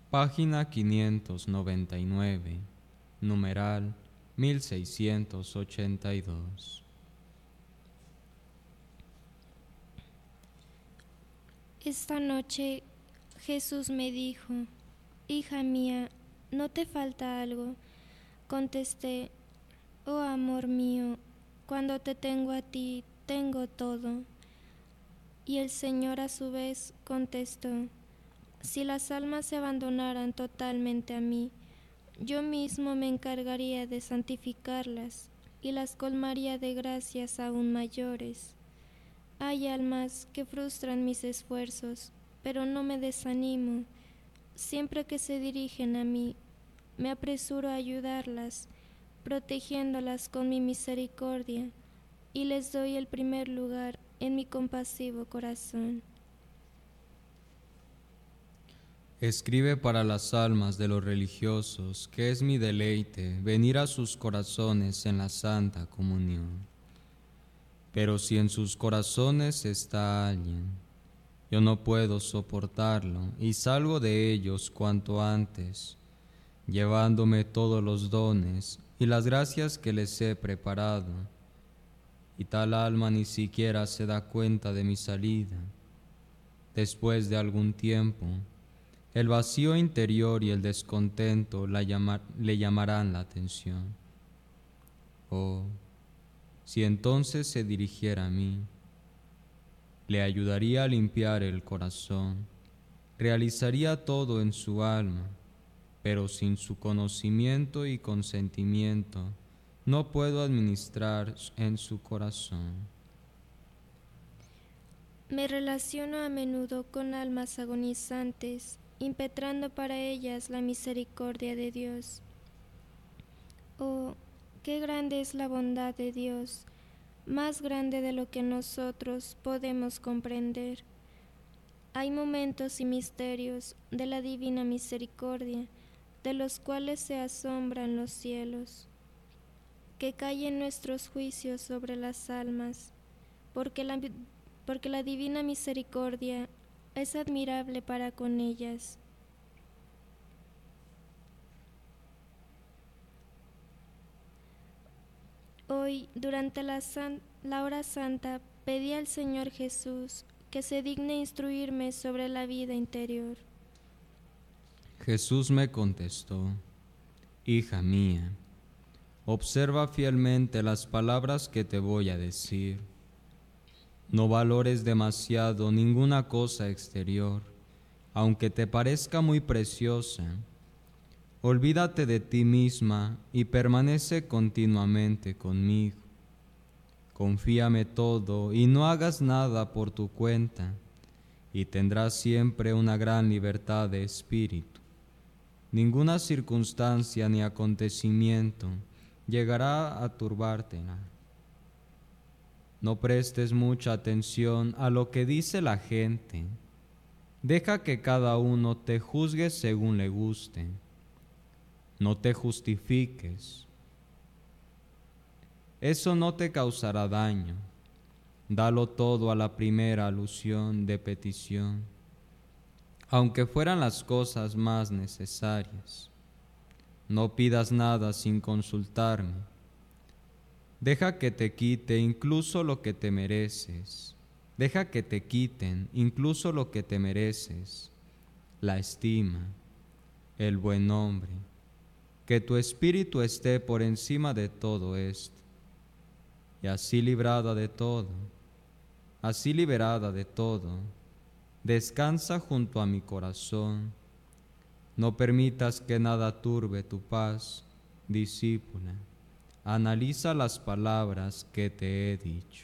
Página 599, numeral 1682. Esta noche Jesús me dijo: hija mía, ¿no te falta algo? Contesté: oh amor mío, cuando te tengo a ti, tengo todo. Y el Señor a su vez contestó: si las almas se abandonaran totalmente a mí, yo mismo me encargaría de santificarlas y las colmaría de gracias aún mayores. Hay almas que frustran mis esfuerzos, pero no me desanimo. Siempre que se dirigen a mí, me apresuro a ayudarlas, protegiéndolas con mi misericordia, y les doy el primer lugar en mi compasivo corazón. Escribe para las almas de los religiosos que es mi deleite venir a sus corazones en la Santa Comunión. Pero si en sus corazones está alguien, yo no puedo soportarlo y salgo de ellos cuanto antes, llevándome todos los dones y las gracias que les he preparado. Y tal alma ni siquiera se da cuenta de mi salida. Después de algún tiempo, el vacío interior y el descontento le llamarán la atención. Oh, si entonces se dirigiera a mí, le ayudaría a limpiar el corazón, realizaría todo en su alma, pero sin su conocimiento y consentimiento no puedo administrar en su corazón. Me relaciono a menudo con almas agonizantes, impetrando para ellas la misericordia de Dios. Oh, qué grande es la bondad de Dios, más grande de lo que nosotros podemos comprender. Hay momentos y misterios de la divina misericordia, de los cuales se asombran los cielos. Que callen nuestros juicios sobre las almas, porque la divina misericordia es admirable para con ellas. Hoy, durante la hora santa, pedí al Señor Jesús que se digne instruirme sobre la vida interior. Jesús me contestó: hija mía, observa fielmente las palabras que te voy a decir. No valores demasiado ninguna cosa exterior, aunque te parezca muy preciosa. Olvídate de ti misma y permanece continuamente conmigo. Confíame todo y no hagas nada por tu cuenta, y tendrás siempre una gran libertad de espíritu. Ninguna circunstancia ni acontecimiento llegará a turbártela. No prestes mucha atención a lo que dice la gente. Deja que cada uno te juzgue según le guste. No te justifiques. Eso no te causará daño. Dalo todo a la primera alusión de petición, aunque fueran las cosas más necesarias. No pidas nada sin consultarme. Deja que te quite incluso lo que te mereces. Deja que te quiten incluso lo que te mereces: la estima, el buen nombre. Que tu espíritu esté por encima de todo esto. Y así librada de todo, así liberada de todo, descansa junto a mi corazón. No permitas que nada turbe tu paz, discípula. Analiza las palabras que te he dicho.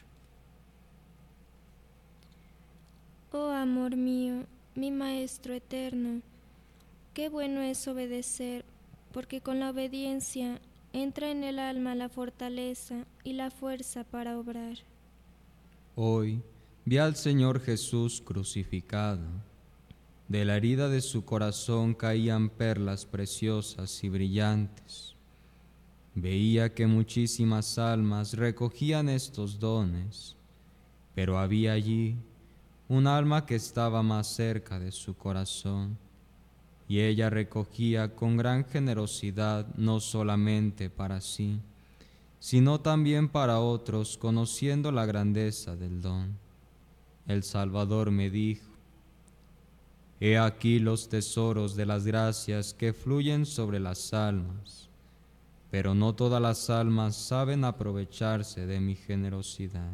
Oh amor mío, mi Maestro eterno, qué bueno es obedecer, porque con la obediencia entra en el alma la fortaleza y la fuerza para obrar. Hoy vi al Señor Jesús crucificado. De la herida de su corazón caían perlas preciosas y brillantes. Veía que muchísimas almas recogían estos dones, pero había allí un alma que estaba más cerca de su corazón. y ella recogía con gran generosidad no solamente para sí, sino también para otros, conociendo la grandeza del don. El Salvador me dijo: He aquí los tesoros de las gracias que fluyen sobre las almas, pero no todas las almas saben aprovecharse de mi generosidad.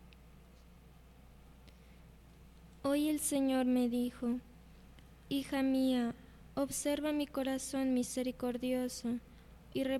Hoy el Señor me dijo: hija mía, observa mi corazón misericordioso y